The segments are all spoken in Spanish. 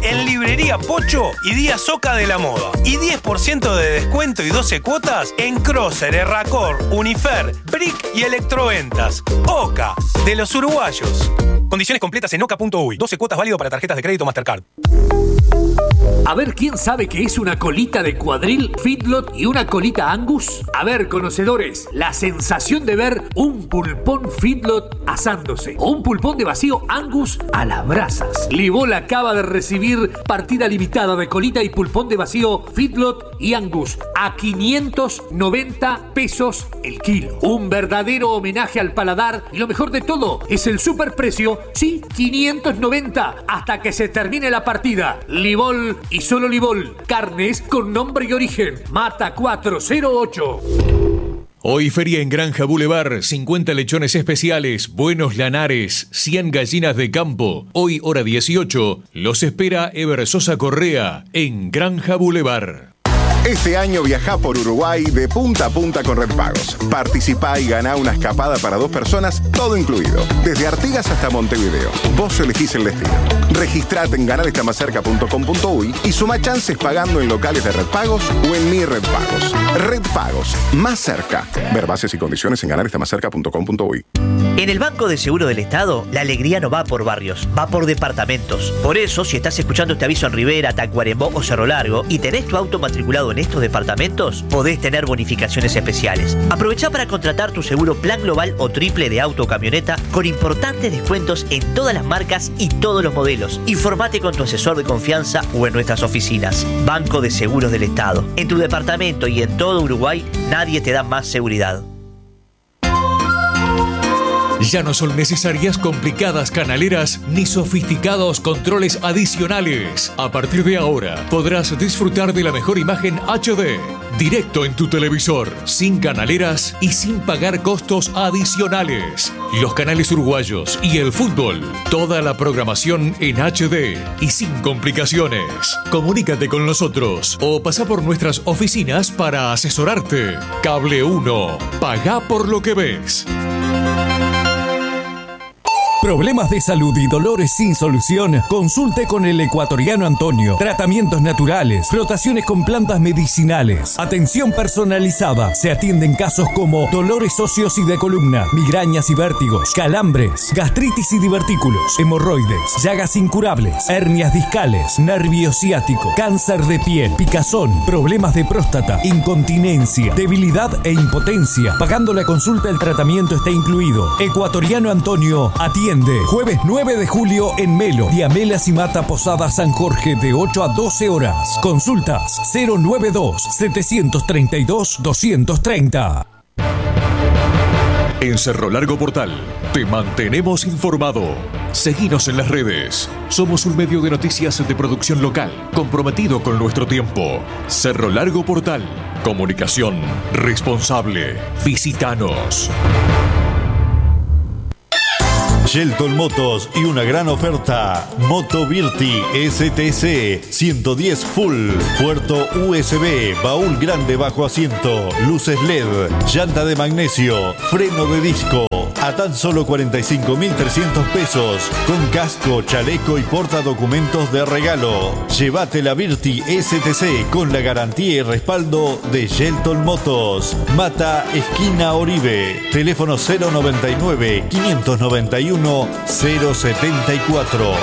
en Librería Pocho y Díaz Oca de la Moda. Y 10% de descuento y 12 cuotas en Crosser, Erracor, Unifer, Brick y Electroventas. Oca, de los uruguayos. Condiciones completas en oca.uy. 12 cuotas válido para tarjetas de crédito Mastercard. A ver, ¿quién sabe qué es una colita de cuadril, feedlot y una colita Angus? A ver, conocedores, la sensación de ver un pulpón feedlot asándose o un pulpón de vacío Angus a las brasas. Livol acaba de recibir partida limitada de colita y pulpón de vacío feedlot y Angus a 590 pesos el kilo. Un verdadero homenaje al paladar y lo mejor de todo es el superprecio, sí, 590 hasta que se termine la partida. Livol y solo Livol, carnes con nombre y origen. Mata 408. Hoy feria en Granja Boulevard, 50 lechones especiales, buenos lanares, 100 gallinas de campo. Hoy hora 18, los espera Ever Sosa Correa en Granja Boulevard. Este año viajá por Uruguay de punta a punta con Red Pagos. Participá y ganá una escapada para 2 personas, todo incluido. Desde Artigas hasta Montevideo. Vos elegís el destino. Registrate en ganarestamacerca.com.uy y suma chances pagando en locales de Red Pagos o en Mi Red Pagos. Red Pagos, más cerca. Ver bases y condiciones en ganarestamacerca.com.uy. En el Banco de Seguro del Estado, la alegría no va por barrios, va por departamentos. Por eso, si estás escuchando este aviso en Rivera, Tacuarembó o Cerro Largo y tenés tu auto matriculado en estos departamentos, podés tener bonificaciones especiales. Aprovechá para contratar tu seguro plan global o triple de auto o camioneta con importantes descuentos en todas las marcas y todos los modelos. Informate con tu asesor de confianza o en nuestras oficinas. Banco de Seguros del Estado. En tu departamento y en todo Uruguay, nadie te da más seguridad. Ya no son necesarias complicadas canaleras ni sofisticados controles adicionales. A partir de ahora podrás disfrutar de la mejor imagen HD, directo en tu televisor, sin canaleras y sin pagar costos adicionales. Los canales uruguayos y el fútbol, toda la programación en HD y sin complicaciones. Comunícate con nosotros o pasá por nuestras oficinas para asesorarte. Cable 1, pagá por lo que ves. ¿Problemas de salud y dolores sin solución? Consulte con el ecuatoriano Antonio. Tratamientos naturales, frotaciones con plantas medicinales, atención personalizada. Se atienden casos como dolores óseos y de columna, migrañas y vértigos, calambres, gastritis y divertículos, hemorroides, llagas incurables, hernias discales, nervio ciático, cáncer de piel, picazón, problemas de próstata, incontinencia, debilidad e impotencia. Pagando la consulta, el tratamiento está incluido. Ecuatoriano Antonio atiende jueves 9 de julio en Melo, Diamelas y Mata Posada San Jorge de 8 a 12 horas. Consultas 092-732-230. En Cerro Largo Portal te mantenemos informado. Seguinos en las redes. Somos un medio de noticias de producción local, comprometido con nuestro tiempo. Cerro Largo Portal. Comunicación responsable. Visítanos. Shelton Motos y una gran oferta. Moto Virti STC 110 Full, puerto USB, baúl grande bajo asiento, luces LED, llanta de magnesio, freno de disco. A tan solo 45.300 pesos, con casco, chaleco y portadocumentos de regalo. Llévate la Virti STC con la garantía y respaldo de Shelton Motos. Mata, esquina Oribe. Teléfono 099-591-074.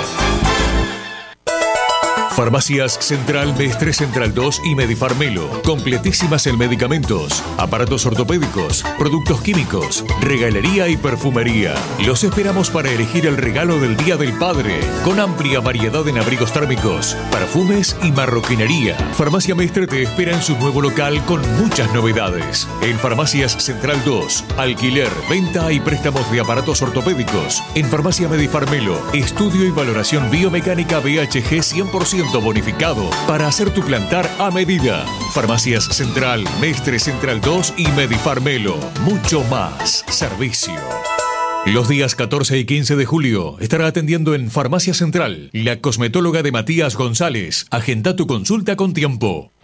Farmacias Central, Mestre Central 2 y Medifarmelo. Completísimas en medicamentos, aparatos ortopédicos, productos químicos, regalería y perfumería. Los esperamos para elegir el regalo del Día del Padre, con amplia variedad en abrigos térmicos, perfumes y marroquinería. Farmacia Mestre te espera en su nuevo local con muchas novedades. En Farmacias Central 2, alquiler, venta y préstamos de aparatos ortopédicos. En Farmacia Medifarmelo, estudio y valoración biomecánica BHG 100% bonificado para hacer tu plantar a medida. Farmacias Central, Mestre Central 2 y Medifarmelo. Mucho más servicio. Los días 14 y 15 de julio estará atendiendo en Farmacia Central la cosmetóloga de Matías González. Agenda tu consulta con tiempo.